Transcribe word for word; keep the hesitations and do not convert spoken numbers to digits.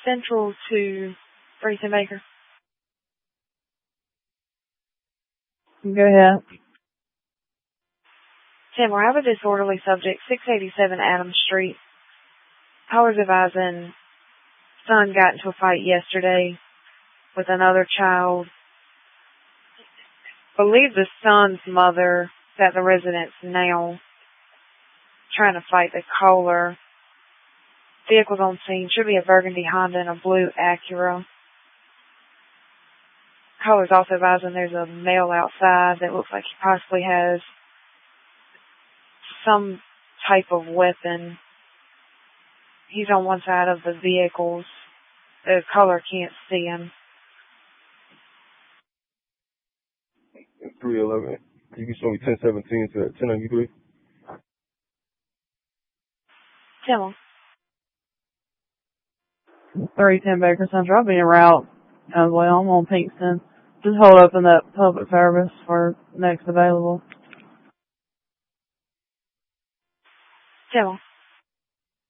Central to three ten Baker. Go ahead. Tim, we have a disorderly subject, six eighty-seven Adams Street. Callers advising son got into a fight yesterday with another child. Believe the son's mother is at the residence now trying to fight the caller. Vehicles on scene should be a burgundy Honda and a blue Acura. Caller's also advising there's a male outside that looks like he possibly has some type of weapon. He's on one side of the vehicles. The caller can't see him. three eleven. You can show me ten seventeen to ten ninety-three. Tell him. three ten Baker Central. I'll be en route as well. I'm on Pinkston. Just hold up in that public service for next available. Tell him.